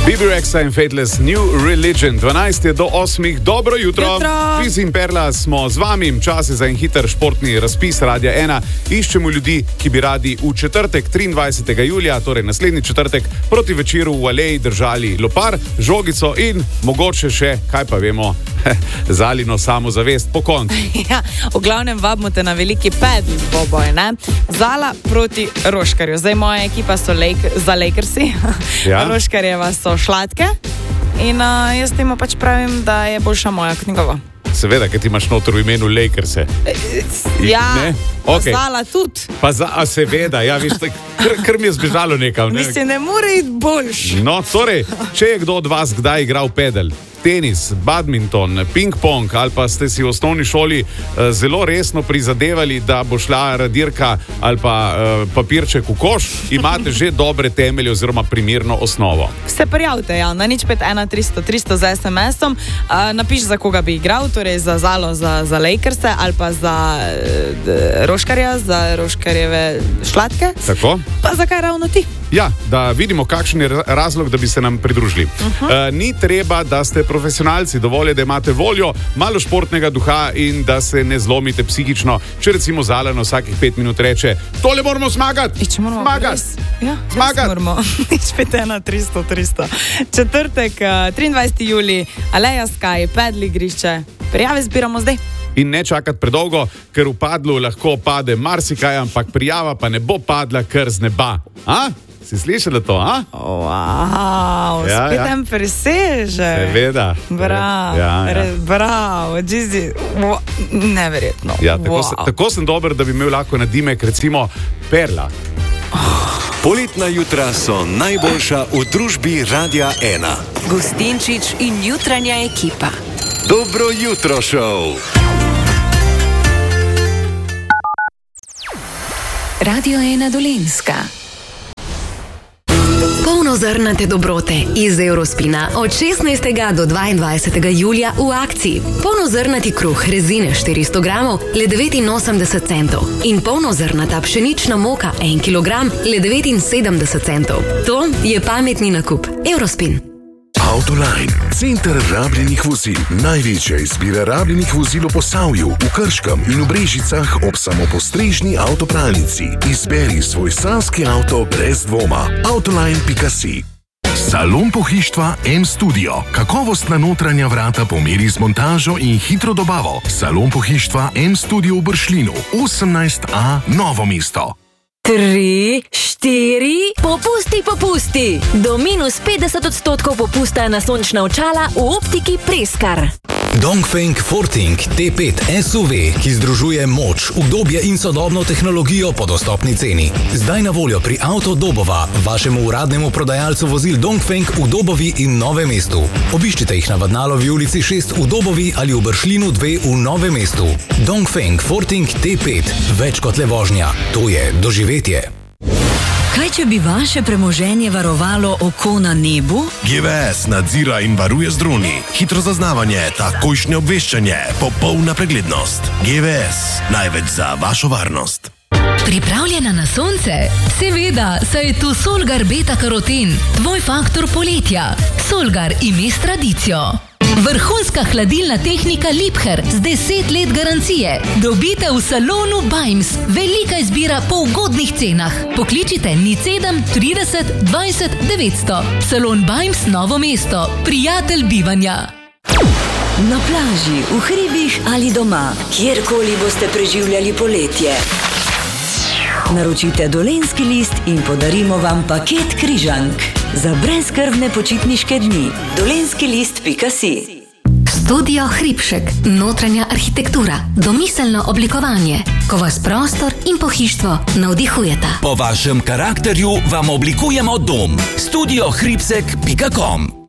Bibi Rexa in Fateless New Religion. 12 je do 8. Dobro jutro. Fiz in Perla smo z vami. Čas je za en hiter športni razpis Radia 1. Iščemo ljudi, ki bi radi v četrtek, 23. julija, torej naslednji četrtek, proti večeru v Aleji držali lopar, žogico in mogoče še, kaj pa vemo, Zalino samozavest po koncu. Ja, v glavnem vabimo te na veliki pedal dvoboj, ne? Zala proti Roškarju. Zdaj moja ekipa so za Lakersi, ja. Roškarjeva so Šlatke in jaz temu pač pravim, da je boljša moja kot njegova. Seveda, ker ti imaš noter v imenu Lakerse. Ja, okay. Zala tudi. Pa seveda, ja, viš, kar mi je zbežalo nekam. Ne? Mislim, ne more iti boljš. No, torej, če je kdo od vas kdaj igral pedal, tenis, badminton, ping-pong ali pa ste si v osnovni šoli zelo resno prizadevali, da bo šla radirka ali pa papirček v koš, imate že dobre temelje oziroma primerno osnovo. Se prijavite, ja, na 051 300 300 z SMS-om, napiš, za koga bi igral, torej za Zalo, za Lakerse ali pa za Roškarja, za Roškarjeve Šlatke. Tako. Pa zakaj ravno ti? Ja, da vidimo, kakšen je razlog, da bi se nam pridružili. Ni treba, da ste profesionalci, dovolj je, da imate voljo, malo športnega duha in da se ne zlomite psihično, če recimo Zala na vsakih 5 minut reče, tole moramo zmagati! Zmagati! Ja, zmagati! Moramo. 051 300 300. Četrtek, 23. julij, Aleja Sky, pedal igrišče. Prijave zbiramo zdaj. In ne čakati predolgo, ker v padlu lahko pade marsikaj, ampak prijava pa ne bo padla kar z neba. A? Si slišala to, a? Wow, ja, spet en preseže. Seveda. Bravo, bravo, Gizi, neverjetno. Ja, tako sem dober, da bi imel lahko nadimek, recimo, Perla. Poletna jutra so najboljša v družbi Radia 1. Gustinčič in jutranja ekipa. Dobro jutro, šov. Radio 1 Dolenjska. Polnozrnate dobrote iz Eurospina od 16. do 22. julija v akciji. Polnozrnati kruh rezine 400 gramov le 89 centov in polnozrnata pšenična moka 1 kilogram le 79 centov. To je pametni nakup. Eurospin. Autoline, center rabljenih vozil. Največja izbira rabljenih vozil v Posavju, v Krškem in v Brežicah ob samopostrežni avtopralnici. Izberi svoj sanski avto brez dvoma. Autoline.si. Salon pohištva M-Studio. Kakovostna notranja vrata po meri z montažo in hitro dobavo. Salon pohištva M-Studio v Bršljinu, 18A, Novo mesto. 3, 4, popusti! Do minus 50% popusta na sončna očala v optiki Preskar. Dongfeng Forting T5 SUV, ki združuje moč, udobje in sodobno tehnologijo po dostopni ceni. Zdaj na voljo pri Auto Dobova, vašemu uradnemu prodajalcu vozil Dongfeng v Dobovi in Novem mestu. Obiščite jih na Vadnalovi ulici 6 v Dobovi ali v Bršljinu 2 v Novem mestu. Dongfeng Forting T5, več kot le vožnja, to je doživetje. Kaj, če bi vaše premoženje varovalo oko na nebu? GVS nadzira in varuje z droni. Hitro zaznavanje, takojšnje obveščanje, popolna preglednost. GVS, največ za vašo varnost. Pripravljena na sonce? Seveda, saj je tu Solgar Beta Karoten, tvoj faktor poletja. Solgar ime s tradicijo. Vrhunska hladilna tehnika Liebherr z 10 let garancije. Dobite v salonu Bimes. Velika izbira po ugodnih cenah. Pokličite 07 30 20 900. Salon Bimes Novo mesto. Prijatelj bivanja. Na plaži, v hribih ali doma, kjerkoli boste preživljali poletje. Naročite Dolenjski list in podarimo vam paket križank. Za brezskrbne počitniške dni. Dolenjskilist.si. Studio Hribšek. Notranja arhitektura. Domiselno oblikovanje. Ko vas prostor in pohištvo navdihujeta. Po vašem karakterju vam oblikujemo dom. Studiohribsek.com